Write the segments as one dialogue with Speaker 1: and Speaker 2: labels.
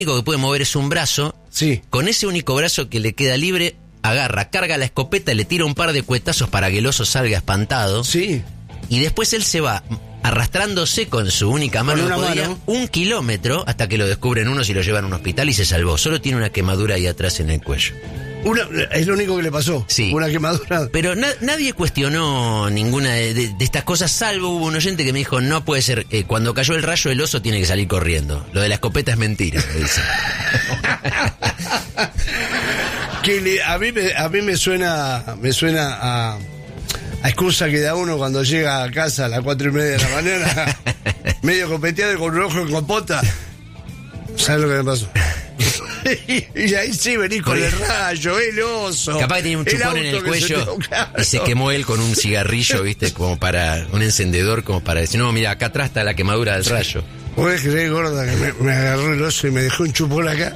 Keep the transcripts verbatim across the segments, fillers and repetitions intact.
Speaker 1: único que puede mover es un brazo.
Speaker 2: Sí.
Speaker 1: Con ese único brazo que le queda libre, agarra, carga la escopeta, le tira un par de cuetazos para que el oso salga espantado.
Speaker 2: Sí.
Speaker 1: Y después él se va arrastrándose con su única mano,
Speaker 2: Con una
Speaker 1: podía,
Speaker 2: mano.
Speaker 1: un kilómetro hasta que lo descubren unos y lo llevan a un hospital y se salvó. Solo tiene una quemadura ahí atrás en el cuello.
Speaker 2: Una, es lo único que le pasó.
Speaker 1: Sí.
Speaker 2: Una quemadura.
Speaker 1: Pero na- nadie cuestionó ninguna de, de- de estas cosas, salvo hubo un oyente que me dijo, no puede ser, eh, cuando cayó el rayo el oso tiene que salir corriendo. Lo de la escopeta es mentira, me dice.
Speaker 2: Que le- a mí me, a mí me suena, me suena a, a excusa que da uno cuando llega a casa a las cuatro y media de la mañana, medio copeteado y con un ojo en compota. ¿Sabes lo que me pasó? Y ahí sí venís con el rayo, el oso.
Speaker 1: Capaz que tenía un chupón en el cuello
Speaker 2: se te... claro.
Speaker 1: y se quemó él con un cigarrillo, viste, como para un encendedor, como para decir, no, mira, acá atrás está la quemadura del rayo.
Speaker 2: ¿Puedes creer, gorda, que me, me agarró el oso y me dejó un chupón acá?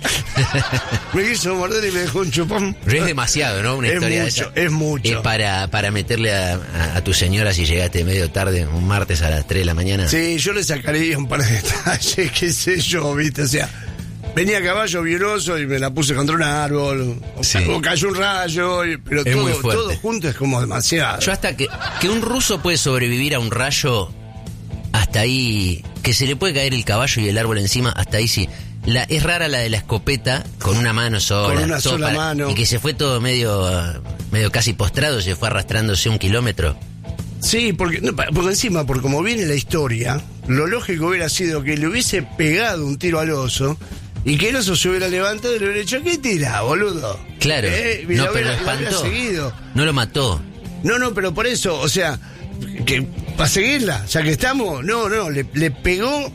Speaker 2: Me quiso morder y me dejó un chupón.
Speaker 1: Pero es demasiado, ¿no? Una
Speaker 2: Es
Speaker 1: historia de
Speaker 2: mucho,
Speaker 1: esa.
Speaker 2: es mucho.
Speaker 1: Es para, para meterle a, a, a tu señora si llegaste medio tarde, un martes a las tres de la mañana.
Speaker 2: Sí, yo le sacaría un par de detalles, qué sé yo, viste, o sea, venía a caballo violoso y me la puse contra un árbol, o,
Speaker 1: Sí.
Speaker 2: o cayó un rayo, y- pero
Speaker 1: Es muy
Speaker 2: todo,
Speaker 1: fuerte.
Speaker 2: todo junto es como demasiado.
Speaker 1: Yo hasta que, que un ruso puede sobrevivir a un rayo, hasta ahí, que se le puede caer el caballo y el árbol encima, hasta ahí sí. La, es rara la de la escopeta, con una mano sola.
Speaker 2: Con una
Speaker 1: todo
Speaker 2: sola mano.
Speaker 1: Y que se fue todo medio, ah, medio casi postrado, se fue arrastrándose un kilómetro.
Speaker 2: Sí, porque, no, pa- porque encima, por como viene la historia, lo lógico hubiera sido que le hubiese pegado un tiro al oso y que el oso se hubiera levantado y le hubiera dicho, ¿qué tira, boludo?
Speaker 1: Claro,
Speaker 2: Eh, y
Speaker 1: no,
Speaker 2: la
Speaker 1: pero lo
Speaker 2: hubiera- la hubiera
Speaker 1: espantó.
Speaker 2: seguido.
Speaker 1: No lo mató.
Speaker 2: No, no, pero por eso, o sea, que para seguirla, ya que estamos, no, no, le, le pegó,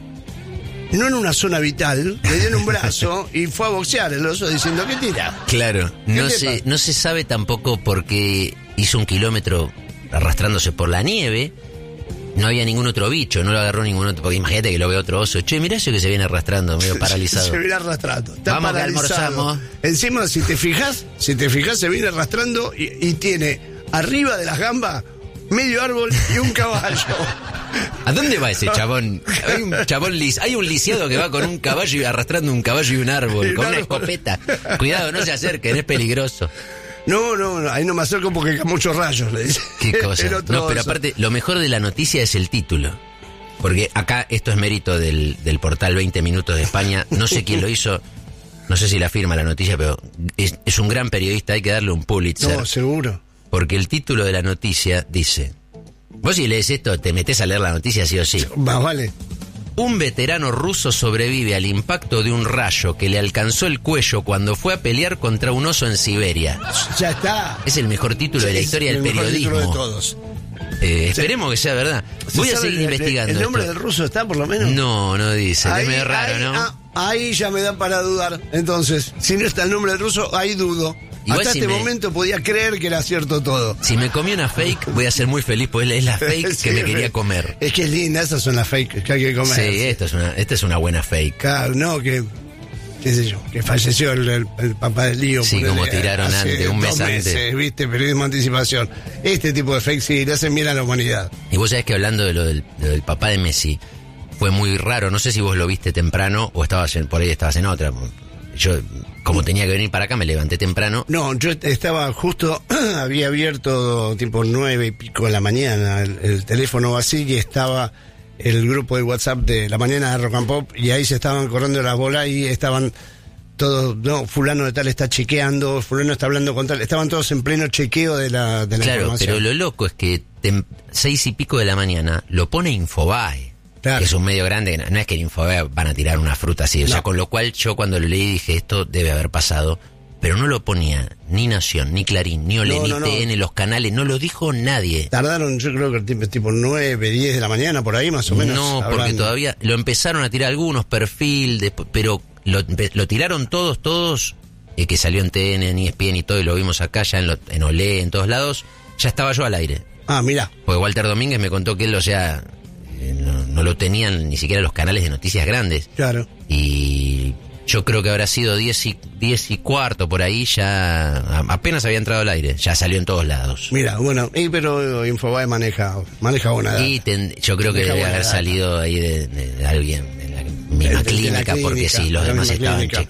Speaker 2: no en una zona vital, le dio en un brazo y fue a boxear el oso diciendo, ¿qué tira?
Speaker 1: Claro, no
Speaker 2: te
Speaker 1: se,
Speaker 2: pasa?
Speaker 1: no se sabe tampoco por qué hizo un kilómetro arrastrándose por la nieve. No había ningún otro bicho, no lo agarró ningún otro. Porque imagínate que lo ve otro oso. Che, mirá eso que se viene arrastrando, medio paralizado.
Speaker 2: Se viene arrastrando. Está
Speaker 1: Vamos que
Speaker 2: paralizado.
Speaker 1: almorzamos.
Speaker 2: Encima, si te fijas, si te fijas, se viene arrastrando y, y tiene arriba de las gambas medio árbol y un caballo.
Speaker 1: ¿A dónde va ese chabón? Hay un chabón lis, hay un lisiado que va con un caballo y arrastrando un caballo y un árbol,
Speaker 2: Y un
Speaker 1: con una
Speaker 2: árbol.
Speaker 1: escopeta. Cuidado, no se acerquen, es peligroso.
Speaker 2: No, no, no, ahí no me acerco porque hay muchos rayos, le dice.
Speaker 1: Qué cosa.
Speaker 2: El otro
Speaker 1: No, pero
Speaker 2: oso.
Speaker 1: aparte, lo mejor de la noticia es el título. Porque acá esto es mérito del, del portal veinte Minutos de España. No sé quién lo hizo, no sé si la firma la noticia, pero es, es un gran periodista, hay que darle un Pulitzer.
Speaker 2: No, seguro.
Speaker 1: Porque el título de la noticia dice... Vos si lees esto, te metés a leer la noticia sí o sí.
Speaker 2: Más vale.
Speaker 1: Un veterano ruso sobrevive al impacto de un rayo que le alcanzó el cuello cuando fue a pelear contra un oso en Siberia.
Speaker 2: Ya está.
Speaker 1: Es el mejor título de la
Speaker 2: Es
Speaker 1: historia del
Speaker 2: el mejor título
Speaker 1: periodismo.
Speaker 2: de todos.
Speaker 1: Eh, esperemos que sea verdad. Voy
Speaker 2: ¿Se
Speaker 1: a
Speaker 2: sabe
Speaker 1: seguir
Speaker 2: el-
Speaker 1: investigando.
Speaker 2: ¿El nombre
Speaker 1: esto.
Speaker 2: del ruso está por lo menos?
Speaker 1: No, no dice.
Speaker 2: Ahí,
Speaker 1: es medio raro,
Speaker 2: ahí,
Speaker 1: ¿no?
Speaker 2: ah, ahí ya me da para dudar. Entonces, si no está el nombre del ruso, ahí dudo.
Speaker 1: Igual
Speaker 2: Hasta
Speaker 1: si
Speaker 2: este
Speaker 1: me-
Speaker 2: momento podía creer que era cierto todo.
Speaker 1: Si me comí una fake, voy a ser muy feliz, pues es la fake
Speaker 2: Sí,
Speaker 1: que me quería comer.
Speaker 2: Es que es linda, esas son las fake que hay que comer.
Speaker 1: Sí, esto es una, esta es una buena fake.
Speaker 2: Claro, no, que, qué sé yo, que falleció el, el- el papá del lío.
Speaker 1: Sí,
Speaker 2: ponele,
Speaker 1: como tiraron
Speaker 2: hace
Speaker 1: antes, un mes
Speaker 2: dos meses,
Speaker 1: antes.
Speaker 2: viste, periodismo de anticipación. Este tipo de fake sí, le hacen bien a la humanidad.
Speaker 1: Y vos sabés que hablando de lo del, de lo del papá de Messi, fue muy raro. No sé si vos lo viste temprano o estabas en- por ahí estabas en otra. Yo, como tenía que venir para acá, me levanté temprano.
Speaker 2: No, yo estaba justo, había abierto tipo nueve y pico de la mañana el, el teléfono así y estaba el grupo de WhatsApp de la mañana de Rock and Pop y ahí se estaban corriendo las bolas y estaban todos, no, fulano de tal está chequeando, fulano está hablando con tal, estaban todos en pleno chequeo de la, de la
Speaker 1: Claro,
Speaker 2: información.
Speaker 1: pero lo loco es que tem- seis y pico de la mañana lo pone Infobae.
Speaker 2: Claro.
Speaker 1: Que es un medio grande, no es que en Infobae van a tirar una fruta así, o sea,
Speaker 2: No.
Speaker 1: con lo cual yo cuando lo leí dije, esto debe haber pasado, pero no lo ponía ni Nación, ni Clarín, ni Olé,
Speaker 2: No,
Speaker 1: ni
Speaker 2: no, no.
Speaker 1: T N, los canales, no lo dijo nadie.
Speaker 2: Tardaron, yo creo que tipo, tipo nueve, diez de la mañana, por ahí más o menos.
Speaker 1: No, porque
Speaker 2: hablando.
Speaker 1: todavía lo empezaron a tirar algunos, perfil, después, pero lo, empe- lo tiraron todos, todos, eh, que salió en T N, en E S P N y todo, y lo vimos acá, ya en, lo- en Olé, en todos lados, ya estaba yo al aire.
Speaker 2: Ah, mira.
Speaker 1: Porque Walter Domínguez me contó que él, o sea, eh, no, no lo tenían ni siquiera los canales de noticias grandes.
Speaker 2: Claro.
Speaker 1: Y yo creo que habrá sido diez y, diez y cuarto por ahí, ya a- apenas había entrado al aire, ya salió en todos lados.
Speaker 2: Mira, bueno, y, pero Infobae maneja, maneja una edad.
Speaker 1: Y ten- yo creo que
Speaker 2: Deja
Speaker 1: debe
Speaker 2: buena
Speaker 1: haber
Speaker 2: data.
Speaker 1: salido ahí de, de- de alguien, de la misma
Speaker 2: De- de la
Speaker 1: clínica, porque
Speaker 2: clínica,
Speaker 1: sí, los
Speaker 2: la
Speaker 1: demás
Speaker 2: misma
Speaker 1: estaban
Speaker 2: clínica.